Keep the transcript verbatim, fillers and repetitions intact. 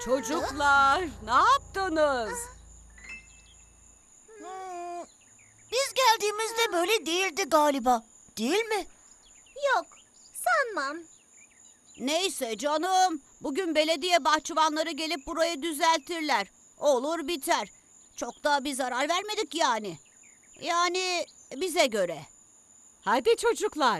Çocuklar, ne yaptınız? Hmm, Biz geldiğimizde böyle değildi galiba. Değil mi? Yok, sanmam. Neyse canım, bugün belediye bahçıvanları gelip burayı düzeltirler. Olur biter. Çok da bir zarar vermedik yani. Yani bize göre. Hadi çocuklar,